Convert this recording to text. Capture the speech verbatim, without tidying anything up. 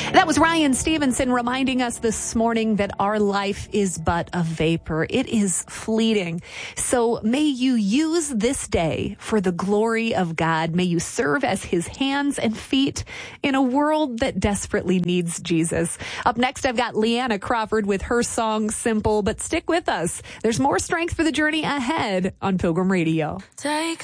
That was Ryan Stevenson reminding us this morning that our life is but a vapor. It is fleeting. So may you use this day for the glory of God. May you serve as his hands and feet in a world that desperately needs Jesus. Up next, I've got Leanna Crawford with her song Simple, but stick with us. There's more strength for the journey ahead on Pilgrim Radio. Take